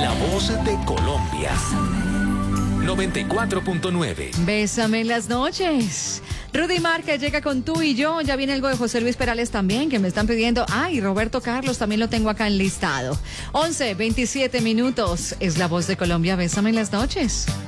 La voz de Colombia. 94.9. Bésame en las noches. Rudy Márquez llega con Tú y Yo. Ya viene algo de José Luis Perales también, que me están pidiendo. Y Roberto Carlos también lo tengo acá enlistado. 11:27 minutos. Es La Voz de Colombia. Bésame en las noches.